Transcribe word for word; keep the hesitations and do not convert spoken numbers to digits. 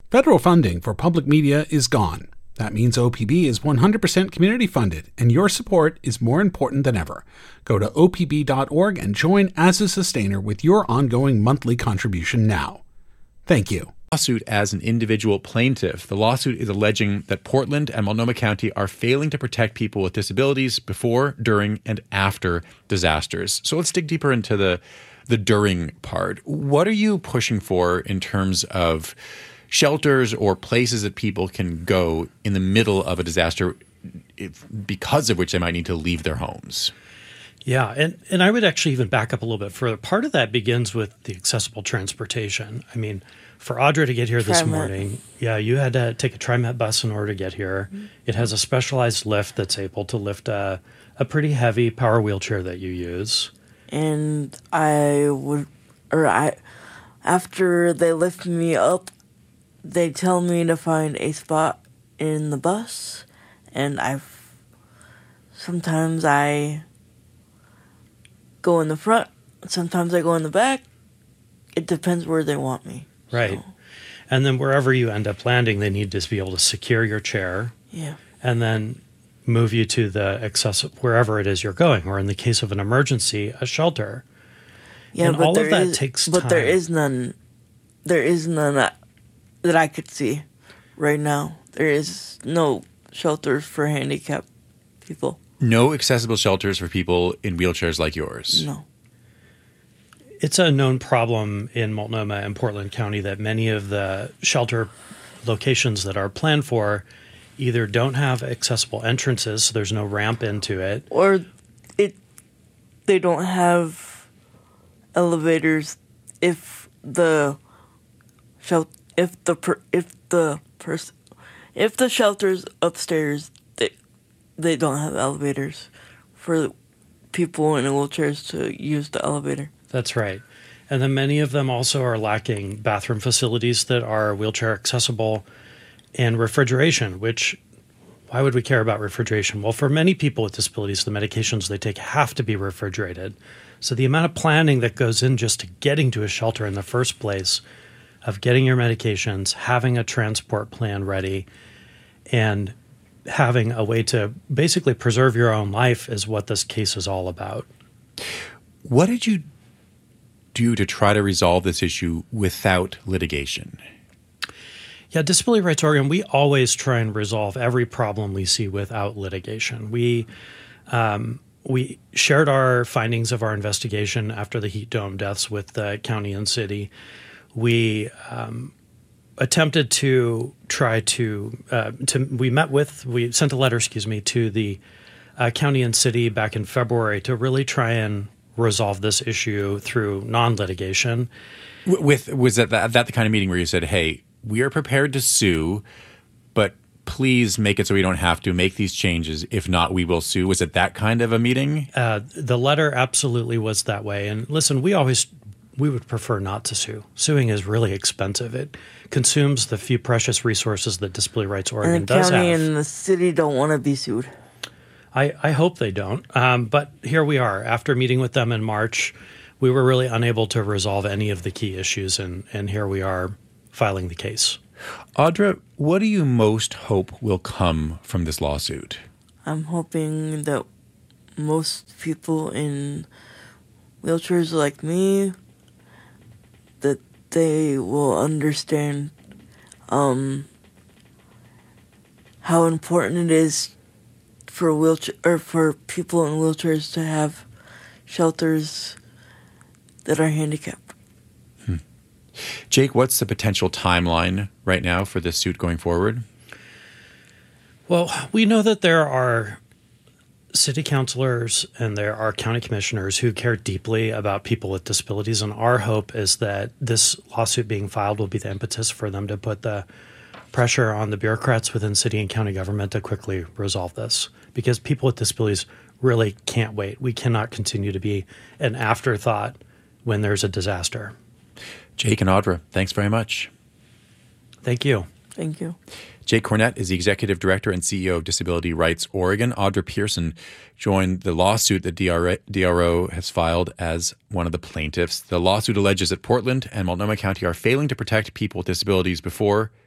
Federal funding for public media is gone. That means O P B is one hundred percent community funded, and your support is more important than ever. Go to O P B dot org and join as a sustainer with your ongoing monthly contribution now. Thank you. Lawsuit as an individual plaintiff. The lawsuit is alleging that Portland and Multnomah County are failing to protect people with disabilities before, during, and after disasters. So let's dig deeper into the the during part. What are you pushing for in terms of shelters or places that people can go in the middle of a disaster, if, because of which they might need to leave their homes? Yeah, and, and I would actually even back up a little bit further. Part of that begins with the accessible transportation. I mean, for Audra to get here this TriMet. morning, yeah, you had to take a TriMet bus in order to get here. Mm-hmm. It has a specialized lift that's able to lift a, a pretty heavy power wheelchair that you use. And I would, or I, after they lift me up, they tell me to find a spot in the bus, and I've, sometimes I go in the front, sometimes I go in the back. It depends where they want me. Right. So. And then wherever you end up landing, they need to be able to secure your chair. Yeah. And then move you to the accessible, wherever it is you're going, or in the case of an emergency, a shelter. Yeah, and but all there of that is, takes but time. there is none, there is none that, that I could see right now. There is no shelters for handicapped people. No accessible shelters for people in wheelchairs like yours? No. It's a known problem in Multnomah and Portland County that many of the shelter locations that are planned for either don't have accessible entrances, so there's no ramp into it, or it they don't have elevators if the shel- if the per- if the person if the shelter's upstairs, they they don't have elevators for people in wheelchairs to use the elevator. That's right. And then many of them also are lacking bathroom facilities that are wheelchair accessible and refrigeration, which, why would we care about refrigeration? Well, for many people with disabilities, the medications they take have to be refrigerated. So the amount of planning that goes in just to getting to a shelter in the first place, of getting your medications, having a transport plan ready, and having a way to basically preserve your own life is what this case is all about. What did you do to try to resolve this issue without litigation? Yeah, Disability Rights Oregon, we always try and resolve every problem we see without litigation. We um, we shared our findings of our investigation after the heat dome deaths with the county and city. We um, attempted to try to uh, to we met with we sent a letter, excuse me, to the uh, county and city back in February to really try and resolve this issue through non-litigation. With was that, that that the kind of meeting where you said, "Hey, we are prepared to sue, but please make it so we don't have to make these changes. If not, we will sue." Was it that kind of a meeting? Uh, the letter absolutely was that way. And listen, we always we would prefer not to sue. Suing is really expensive. It consumes the few precious resources that Disability Rights Oregon and the does county have. And the city don't want to be sued. I, I hope they don't. Um, but here we are. After meeting with them in March, we were really unable to resolve any of the key issues, and, and here we are filing the case. Audra, what do you most hope will come from this lawsuit? I'm hoping that most people in wheelchairs like me, that they will understand um, how important it is for wheelchair or for people in wheelchairs to have shelters that are handicapped. Hmm. Jake, what's the potential timeline right now for this suit going forward? Well, we know that there are city councilors and there are county commissioners who care deeply about people with disabilities, and our hope is that this lawsuit being filed will be the impetus for them to put the pressure on the bureaucrats within city and county government to quickly resolve this, because people with disabilities really can't wait. We cannot continue to be an afterthought when there's a disaster. Jake and Audra, thanks very much. Thank you. Thank you. Jake Cornett is the Executive Director and C E O of Disability Rights Oregon. Audra Pearson joined the lawsuit that D R O has filed as one of the plaintiffs. The lawsuit alleges that Portland and Multnomah County are failing to protect people with disabilities before,